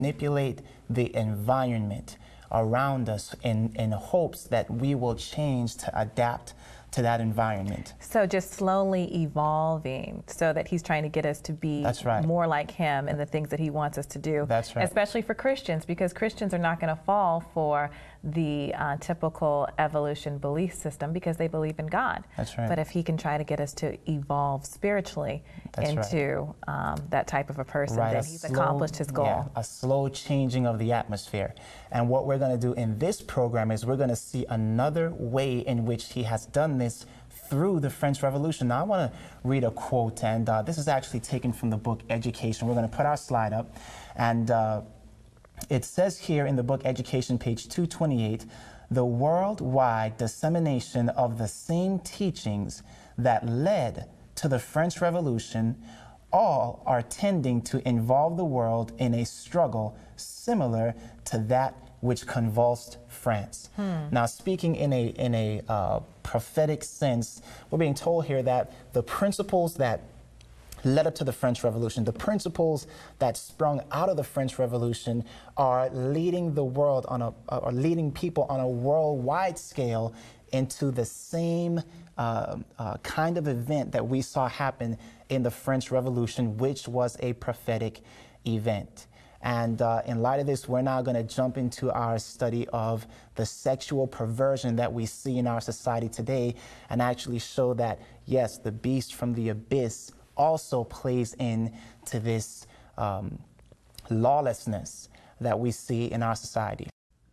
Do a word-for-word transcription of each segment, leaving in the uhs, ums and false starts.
manipulate the environment around us in, in hopes that we will change to adapt to that environment. So just slowly evolving so that he's trying to get us to be That's right. more like him and the things that he wants us to do. That's right. Especially for Christians, because Christians are not going to fall for the uh, typical evolution belief system because they believe in God. That's right. But if he can try to get us to evolve spiritually That's into right. um, that type of a person, right. then a he's slow, accomplished his goal. Yeah, a slow changing of the atmosphere. And what we're going to do in this program is we're going to see another way in which he has done this through the French Revolution. Now I want to read a quote, and uh, this is actually taken from the book Education. We're going to put our slide up, and uh, it says here in the book Education, page two twenty-eight, the worldwide dissemination of the same teachings that led to the French Revolution all are tending to involve the world in a struggle similar to that which convulsed France. Hmm. Now, speaking in a, in a uh, prophetic sense, we're being told here that the principles that led up to the French Revolution, the principles that sprung out of the French Revolution are leading the world on a, are leading people on a worldwide scale into the same uh, uh, kind of event that we saw happen in the French Revolution, which was a prophetic event. And uh, in light of this, we're now going to jump into our study of the sexual perversion that we see in our society today and actually show that, yes, the beast from the abyss also plays into this um, lawlessness that we see in our society.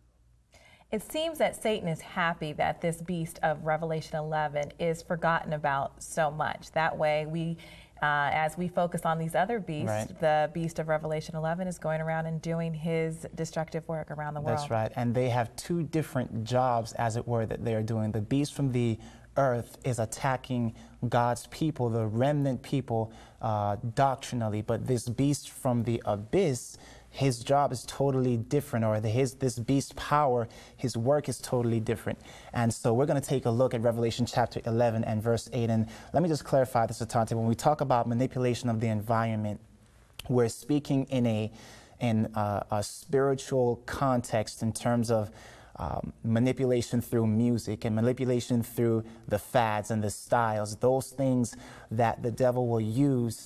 It seems that Satan is happy that this beast of Revelation eleven is forgotten about so much. That way, we, uh, as we focus on these other beasts, right. the beast of Revelation eleven is going around and doing his destructive work around the world. That's right. And they have two different jobs, as it were, that they are doing. The beast from the earth is attacking God's people, the remnant people, uh, doctrinally. But this beast from the abyss, his job is totally different, or the, his this beast power, his work is totally different. And so we're going to take a look at Revelation chapter eleven and verse eight. And let me just clarify this, Atante. When we talk about manipulation of the environment, we're speaking in a in a, a spiritual context in terms of Um, manipulation through music and manipulation through the fads and the styles, those things that the devil will use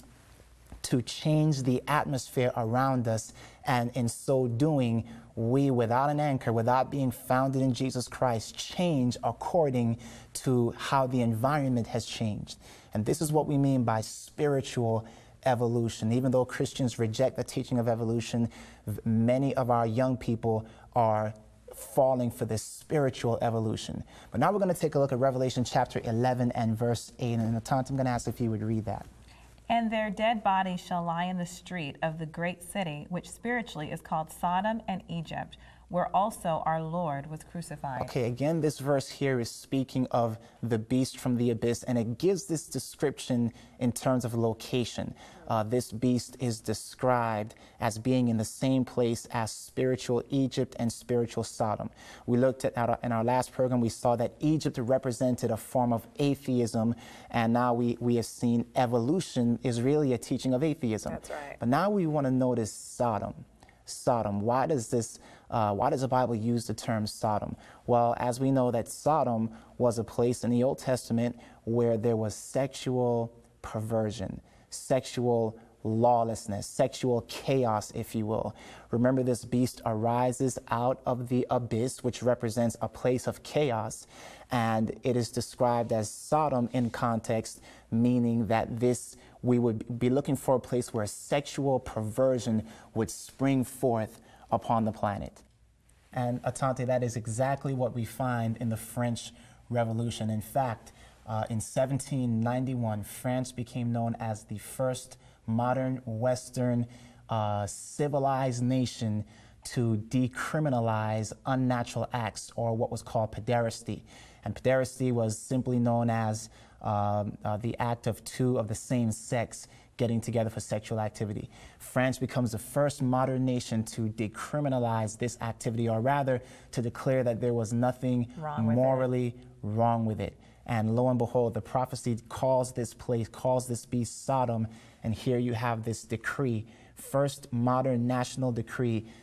to change the atmosphere around us. And in so doing, we, without an anchor, without being founded in Jesus Christ, change according to how the environment has changed. And this is what we mean by spiritual evolution. Even though Christians reject the teaching of evolution, many of our young people are falling for this spiritual evolution. But now we're going to take a look at Revelation chapter eleven and verse eight. And Atante, I'm going to ask if you would read that. And their dead bodies shall lie in the street of the great city, which spiritually is called Sodom and Egypt, where also our Lord was crucified. Okay, again, this verse here is speaking of the beast from the abyss, and it gives this description in terms of location. Uh, this beast is described as being in the same place as spiritual Egypt and spiritual Sodom. We looked at, at in our last program, we saw that Egypt represented a form of atheism, and now we, we have seen evolution is really a teaching of atheism. That's right. But now we want to notice Sodom. Sodom. Why does this, uh, why does the Bible use the term Sodom? Well, as we know that Sodom was a place in the Old Testament where there was sexual perversion, sexual lawlessness, sexual chaos, if you will. Remember, this beast arises out of the abyss, which represents a place of chaos, and it is described as Sodom in context, meaning that this we would be looking for a place where sexual perversion would spring forth upon the planet. And Atante, that is exactly what we find in the French Revolution. In fact, uh, in seventeen ninety-one, France became known as the first modern Western uh, civilized nation to decriminalize unnatural acts, or what was called pederasty. And pederasty was simply known as um, uh, the act of two of the same sex getting together for sexual activity. France becomes the first modern nation to decriminalize this activity, or rather to declare that there was nothing wrong morally wrong with it. And lo and behold, the prophecy calls this place, calls this beast Sodom, and here you have this decree first modern national decree